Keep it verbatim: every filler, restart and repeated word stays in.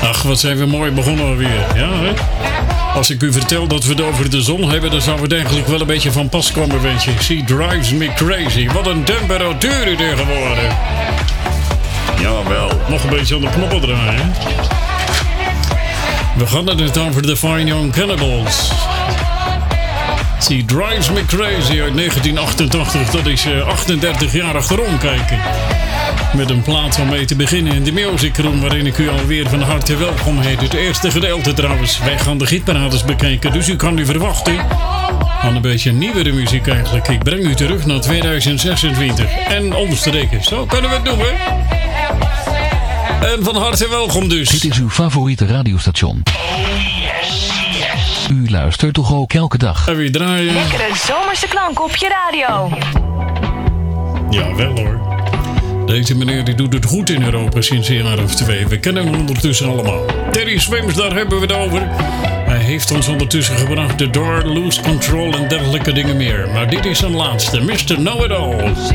Ach, wat zijn we mooi begonnen alweer. Ja, hè? Als ik u vertel dat we het over de zon hebben, dan zou het eigenlijk wel een beetje van pas komen, weet je. She drives me crazy. Wat een temperatuur is er geworden. Jawel, nog een beetje aan de knoppen draaien. Hè? We gaan het over de Fine Young Cannibals. She drives me crazy uit negentien achtentachtig. Dat is uh, achtendertig jaar achterom kijken. Met een plaat om mee te beginnen in de Music Room, waarin ik u alweer van harte welkom heet. Het eerste gedeelte trouwens. Wij gaan de gietparades bekijken, dus u kan u verwachten aan een beetje nieuwere muziek eigenlijk. Ik breng u terug naar tweeduizend zesentwintig en omstreken. Zo kunnen we het doen, hè? En van harte welkom dus. Dit is uw favoriete radiostation. U luistert toch ook elke dag? En weer draaien. Lekkere zomerse klanken op je radio. Ja, wel hoor. Deze meneer die doet het goed in Europa sinds een jaar of twee. We kennen hem ondertussen allemaal. Terry Swims, daar hebben we het over. Hij heeft ons ondertussen gebracht The Door, Lose Control en dergelijke dingen meer. Maar dit is zijn laatste, mister Know-It-All.